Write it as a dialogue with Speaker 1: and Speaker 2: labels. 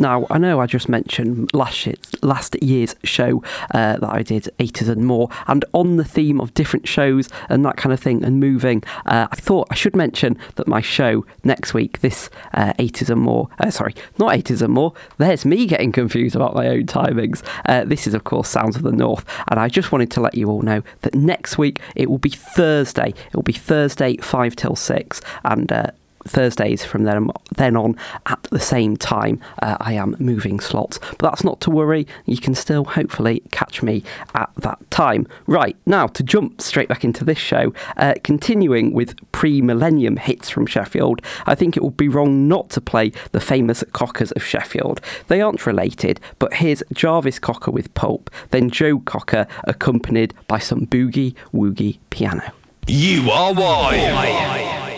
Speaker 1: Now, I know I just mentioned last year's show that I did, 80s and More, and on the theme of different shows and that kind of thing and moving, I thought I should mention that my show next week, this 80s and More, not 80s and More, there's me getting confused about my own timings. This is, of course, Sounds of the North, and I just wanted to let you all know that next week it will be Thursday. It will be Thursday 5 till 6, and Thursdays from then on at the same time. I am moving slots, but that's not to worry. You can still hopefully catch me at that time. Right, now to jump straight back into this show, continuing with pre-millennium hits from Sheffield, I think it would be wrong not to play the famous Cockers of Sheffield. They aren't related, but here's Jarvis Cocker with Pulp, then Joe Cocker accompanied by some boogie woogie piano.
Speaker 2: You are why.